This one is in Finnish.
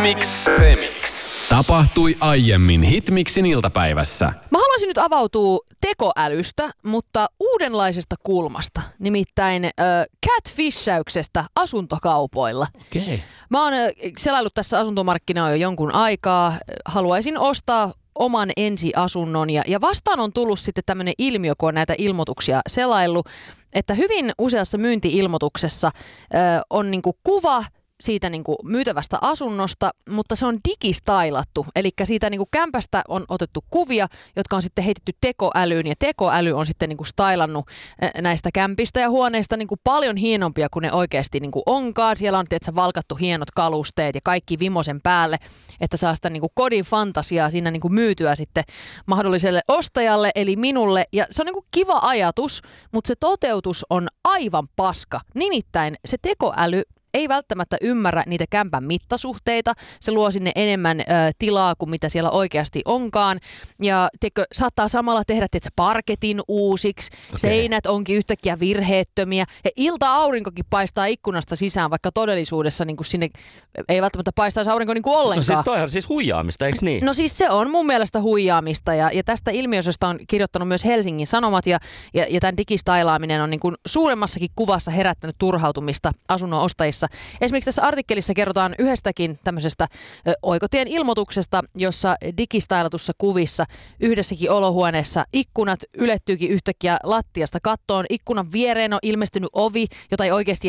Remix. Tapahtui aiemmin Hitmixin iltapäivässä. Mä haluaisin nyt avautua tekoälystä, mutta uudenlaisesta kulmasta. Nimittäin catfishäyksestä asuntokaupoilla. Okei. Mä oon selaillut tässä asuntomarkkinaa jo jonkun aikaa. Haluaisin ostaa oman ensiasunnon ja vastaan on tullut sitten tämmöinen ilmiö, kun on näitä ilmoituksia selaillut, että hyvin useassa myynti-ilmoituksessa on niinku kuva siitä niinku myytävästä asunnosta, mutta se on digistailattu. Eli siitä niinku kämpästä on otettu kuvia, jotka on sitten heitetty tekoälyyn, ja tekoäly on sitten niinku stailannut näistä kämpistä ja huoneista niinku paljon hienompia kuin ne oikeasti niinku onkaan. Siellä on tietysti valkattu hienot kalusteet ja kaikki vimosen päälle, että saa sitä niinku kodin fantasiaa siinä niinku myytyä sitten mahdolliselle ostajalle, eli minulle. Ja se on niinku kiva ajatus, mutta se toteutus on aivan paska. Nimittäin se tekoäly ei välttämättä ymmärrä niitä kämpän mittasuhteita. Se luo sinne enemmän tilaa kuin mitä siellä oikeasti onkaan. Ja saattaa samalla tehdä parketin uusiksi. Okay. Seinät onkin yhtäkkiä virheettömiä. Ja ilta-aurinkokin paistaa ikkunasta sisään, vaikka todellisuudessa niin kuin sinne ei välttämättä paistaisi aurinko niin kuin ollenkaan. No siis toihan siis huijaamista, eikö niin? No siis se on mun mielestä huijaamista. Ja tästä ilmiöstä on kirjoittanut myös Helsingin Sanomat. Ja tämän digistailaaminen on niin kuin suuremmassakin kuvassa herättänyt turhautumista asunnon ostajissa. Esimerkiksi tässä artikkelissa kerrotaan yhdestäkin tämmöisestä oikotien ilmoituksesta, jossa digistailatussa kuvissa yhdessäkin olohuoneessa ikkunat ylettyykin yhtäkkiä lattiasta kattoon. Ikkunan viereen on ilmestynyt ovi, jota ei oikeasti